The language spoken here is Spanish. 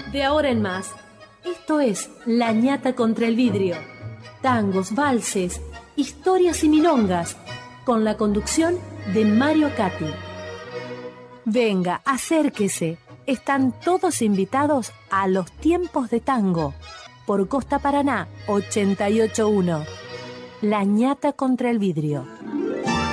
De ahora en más, esto es La ñata contra el vidrio. Tangos, valses, historias y milongas, con la conducción de Mario Catti. Venga, acérquese. Están todos invitados a Los Tiempos de Tango, por Costa Paraná 881. La ñata contra el vidrio.